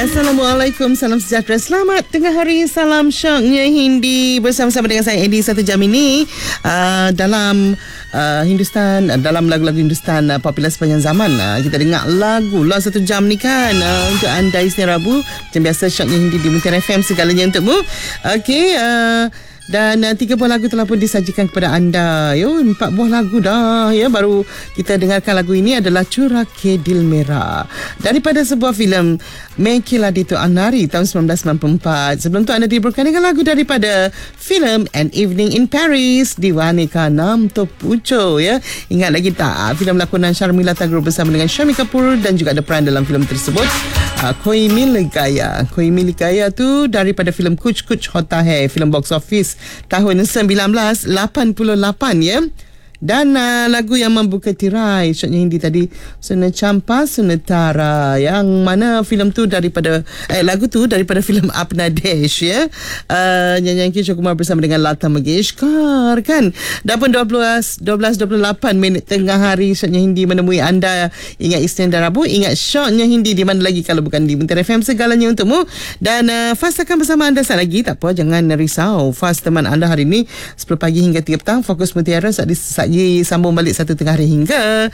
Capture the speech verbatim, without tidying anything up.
Assalamualaikum, salam sejahtera, selamat tengah hari, salam syoknya Hindi. Bersama-sama dengan saya Eddie satu jam ini uh, dalam uh, Hindustan, uh, dalam lagu-lagu Hindustan uh, popular sepanjang zaman. uh, Kita dengar lagu lah satu jam ni kan, uh, untuk anda Isnin Rabu. Macam biasa syoknya Hindi di Mutiara F M, segalanya untukmu. Okey, uh, dan uh, tiga buah lagu telah pun disajikan kepada anda. Yo, empat buah lagu dah ya. Baru kita dengarkan lagu ini adalah Chura Ke Dil Mera daripada sebuah filem Mekila Ditu Anari tahun sembilan belas sembilan puluh empat. Sebelum tu anda diberikan dengan lagu daripada filem An Evening in Paris, Diwani Ka Naam To Pucho ya. Ingat lagi tak filem lakonan Sharmila Tagore bersama dengan Shami Kapoor, dan juga ada peran dalam filem tersebut uh, Koi Mil Gaya. Koi Mil Gaya tu daripada filem Kuch Kuch Hota Hai, filem box office tahun sembilan belas lapan puluh lapan ya. Dan uh, lagu yang membuka tirai syoknya Hindi tadi Suna Champa Suna Tara, yang mana filem tu daripada eh lagu tu daripada filem Apna Desh ya. Uh, nyanyian Kishore Kumar bersama dengan Lata Mangeshkar kan. Dah pun dua belas dua puluh lapan minit tengah hari syoknya Hindi menemui anda. Ingat Isnin dan Rabu, ingat syoknya Hindi di mana lagi kalau bukan di Mutiara F M, segalanya untukmu. Dan uh, Fast akan bersama anda saat lagi. Tak apa, jangan risau. Fast teman anda hari ini sepuluh pagi hingga tiga petang. Fokus Mutiara saat di saat sambung balik satu tengah hari hingga